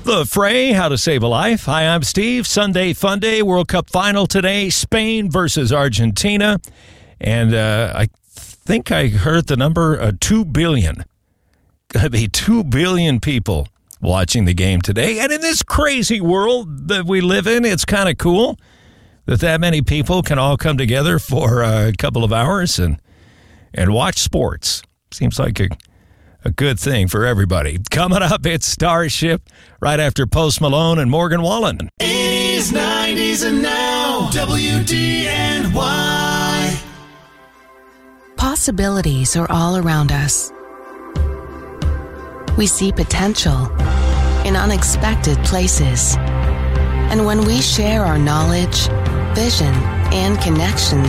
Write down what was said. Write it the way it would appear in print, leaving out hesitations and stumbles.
The Fray, How to Save a Life. Hi, I'm Steve. Sunday Fun Day, World Cup final today, Spain versus Argentina. And I think I heard the number 2 billion. Going to be 2 billion people watching the game today. And in this crazy world that we live in, it's kind of cool that many people can all come together for a couple of hours and watch sports. Seems like a good thing for everybody. Coming up, it's Starship right after Post Malone and Morgan Wallen. 80s, 90s, and now, WDNY. Possibilities are all around us. We see potential in unexpected places. And when we share our knowledge, vision, and connection